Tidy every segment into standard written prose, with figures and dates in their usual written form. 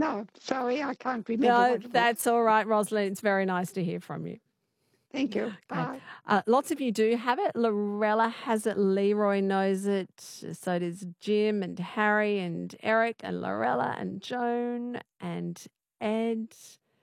No, sorry, I can't remember No, what it was. that's all right, Rosalind. It's very nice to hear from you. Thank you. Okay. Bye. Lots of you do have it. Lorella has it. Leroy knows it. So does Jim and Harry and Eric and Lorella and Joan and Ed.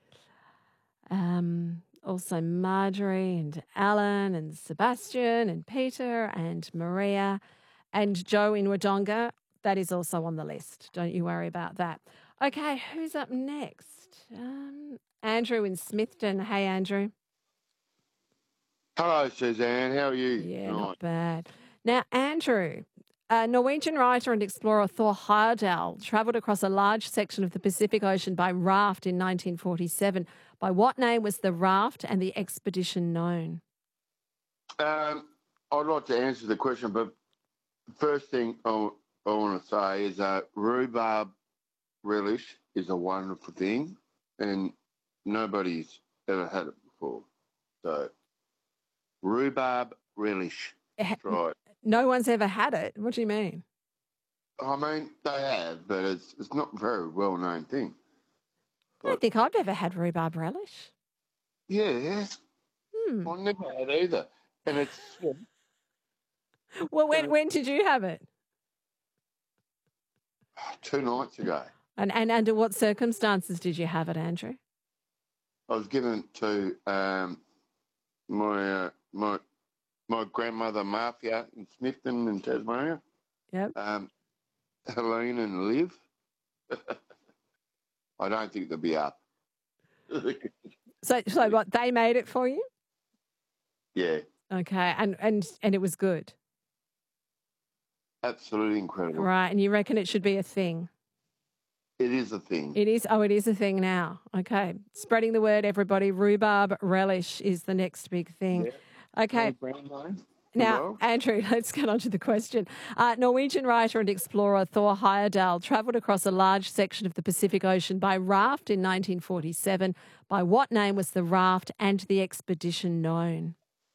Also Marjorie and Alan and Sebastian and Peter and Maria and Joe in Wodonga. That is also on the list. Don't you worry about that. Okay, who's up next? Andrew in Smithton. Hey, Andrew. Hello, Suzanne. How are you? Yeah, not bad. Now, Andrew, Norwegian writer and explorer Thor Heyerdahl travelled across a large section of the Pacific Ocean by raft in 1947. By what name was the raft and the expedition known? I'd like to answer the question, but first thing I want to say is rhubarb relish is a wonderful thing, and nobody's ever had it before. So, rhubarb relish. That's right. No one's ever had it. What do you mean? I mean, they have, but it's not a very well-known thing. I don't think I've ever had rhubarb relish. Yeah. I never had either. And it's... Well, when did you have it? 2 nights ago. And under what circumstances did you have it, Andrew? I was given it to my grandmother Marcia in Smithton in Tasmania. Yep. Helene and Liv. I don't think they'll be up. So what, they made it for you? Yeah. Okay, and it was good? Absolutely incredible. Right, and you reckon it should be a thing? It is a thing. It is? Oh, it is a thing now. Okay. Spreading the word, everybody. Rhubarb relish is the next big thing. Yeah. Okay. Now, Andrew, let's get on to the question. Norwegian writer and explorer Thor Heyerdahl travelled across a large section of the Pacific Ocean by raft in 1947. By what name was the raft and the expedition known?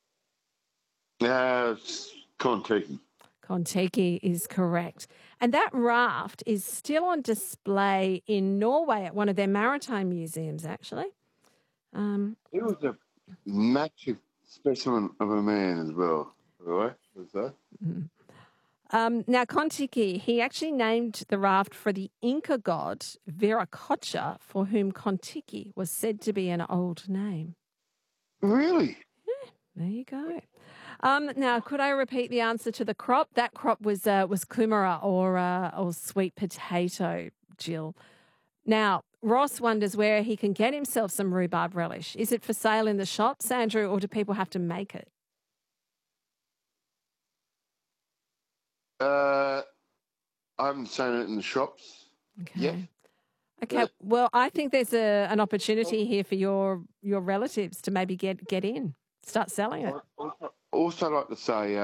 Kon-Tiki. Kon-Tiki is correct. And that raft is still on display in Norway at one of their maritime museums, actually. It was a massive specimen of a man as well. Right? Was that? Now, Kon-Tiki, he actually named the raft for the Inca god Viracocha, for whom Kon-Tiki was said to be an old name. Really? Yeah, there you go. Now, could I repeat the answer to the crop? That crop was kumara or sweet potato, Jill. Now, Ross wonders where he can get himself some rhubarb relish. Is it for sale in the shops, Andrew, or do people have to make it? I haven't seen it in the shops. Okay. Yet. Okay. Well, I think there's an opportunity here for your relatives to maybe get in, start selling it. I also like to say,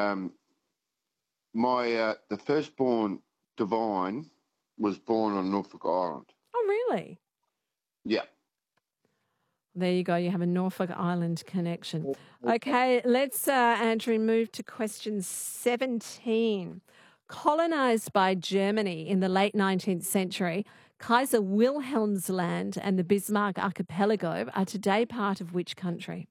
the firstborn Divine was born on Norfolk Island. Oh, really? Yeah. There you go. You have a Norfolk Island connection. Okay, let's, Andrew, move to question 17. Colonised by Germany in the late 19th century, Kaiser Wilhelm's land and the Bismarck Archipelago are today part of which country?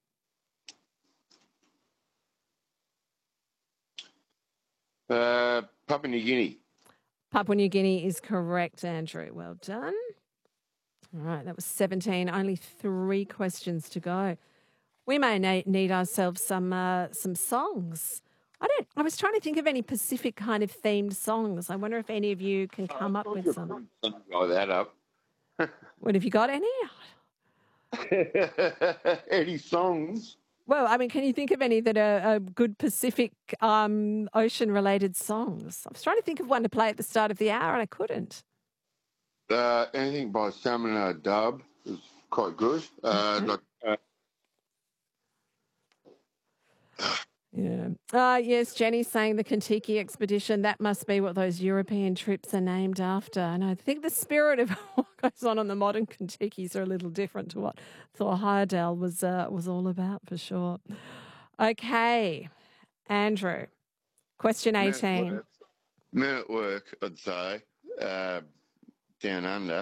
Papua New Guinea. Papua New Guinea is correct, Andrew. Well done. All right, that was 17. Only 3 questions to go. We may need ourselves some songs. I was trying to think of any Pacific kind of themed songs. I wonder if any of you can come up with some. Blow that up. What, have you got any? Any songs? Well, I mean, can you think of any that are good Pacific Ocean-related songs? I was trying to think of one to play at the start of the hour, and I couldn't. Anything by Salmon Dub is quite good. Yeah. Yes, Jenny's saying the Kon-Tiki expedition, that must be what those European trips are named after. And I think the spirit of what goes on the modern Kon-Tikis are a little different to what Thor Heyerdahl was all about, for sure. Okay, Andrew, question 18. Men at work, I'd say, down under.